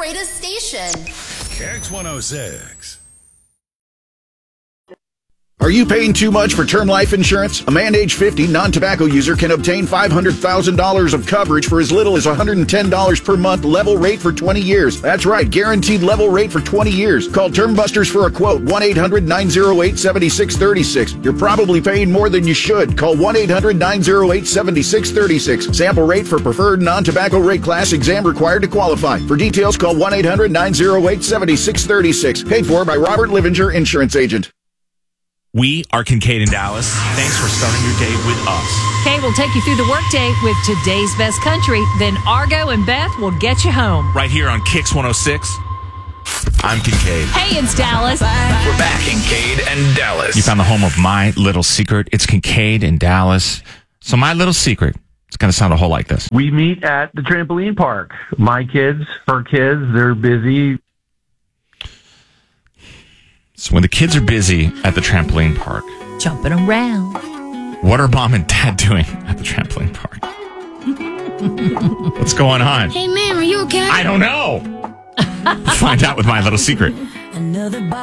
greatest station. Kicks 106. Are you paying too much for term life insurance? A man age 50 non-tobacco user can obtain $500,000 of coverage for as little as $110 per month, level rate for 20 years. That's right, guaranteed level rate for 20 years. Call Term Busters for a quote, 1-800-908-7636. You're probably paying more than you should. Call 1-800-908-7636. Sample rate for preferred non-tobacco rate class, exam required to qualify. For details, call 1-800-908-7636. Paid for by Robert Livinger, Insurance Agent. We are Kincaid in Dallas. Thanks for starting your day with us. Kay will take you through the workday with today's best country. Then Argo and Beth will get you home. Right here on Kicks 106. I'm Kincaid. Hey, it's Dallas. We're back, Kincaid and Dallas. You found the home of My Little Secret. It's Kincaid in Dallas. So My Little Secret, it's going to sound a whole like this. We meet at the trampoline park. My kids, her kids, they're busy. So when the kids are busy at the trampoline park, Jumping around. what are mom and dad doing at the trampoline park? What's going on? Hey, ma'am, are you okay? I don't know. Find out with My Little Secret. Another